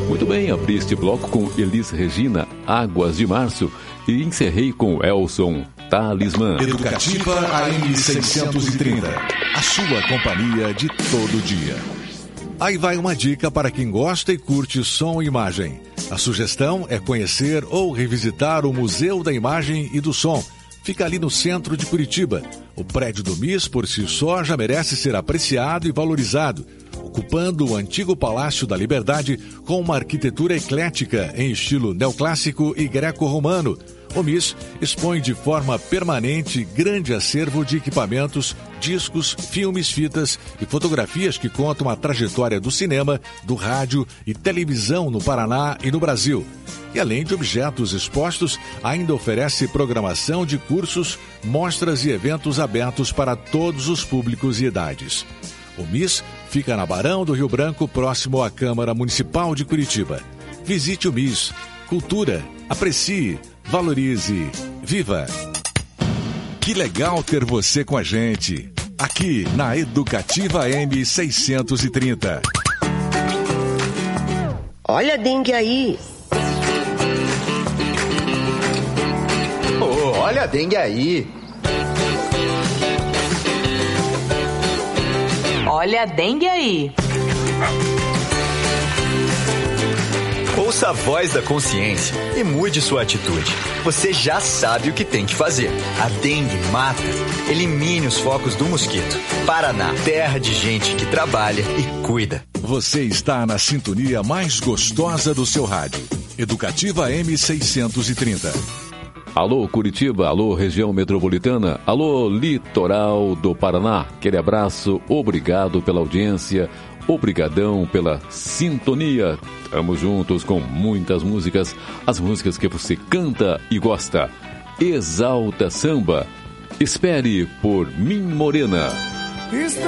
Muito bem, abri este bloco com Elis Regina, Águas de Março, e encerrei com Elson, Talismã. Educativa AM 630, a sua companhia de todo dia. Aí vai uma dica para quem gosta e curte som e imagem. A sugestão é conhecer ou revisitar o Museu da Imagem e do Som. Fica ali no centro de Curitiba. O prédio do MIS, por si só, já merece ser apreciado e valorizado, ocupando o antigo Palácio da Liberdade com uma arquitetura eclética em estilo neoclássico e greco-romano. O MIS expõe de forma permanente grande acervo de equipamentos, discos, filmes, fitas e fotografias que contam a trajetória do cinema, do rádio e televisão no Paraná e no Brasil. E além de objetos expostos, ainda oferece programação de cursos, mostras e eventos abertos para todos os públicos e idades. O MIS fica na Barão do Rio Branco, próximo à Câmara Municipal de Curitiba. Visite o MIS. Cultura, aprecie, valorize, viva! Que legal ter você com a gente, aqui na Educativa M 630. Olha a dengue aí! Oh, olha a dengue aí! Olha a dengue aí! Ouça a voz da consciência e mude sua atitude. Você já sabe o que tem que fazer. A dengue mata. Elimine os focos do mosquito. Paraná, terra de gente que trabalha e cuida. Você está na sintonia mais gostosa do seu rádio. Educativa M 630. Alô Curitiba, alô região metropolitana, alô litoral do Paraná. Aquele abraço, obrigado pela audiência. Obrigadão pela sintonia. Estamos juntos com muitas músicas, as músicas que você canta e gosta. Exalta Samba. Espere por Mim Morena.